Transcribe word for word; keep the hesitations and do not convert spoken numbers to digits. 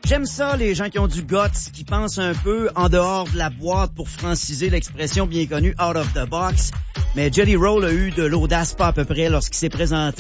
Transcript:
J'aime ça, les gens qui ont du guts, qui pensent un peu en dehors de la boîte pour franciser l'expression bien connue « out of the box ». Mais Jelly Roll a eu de l'audace pas à peu près lorsqu'il s'est présenté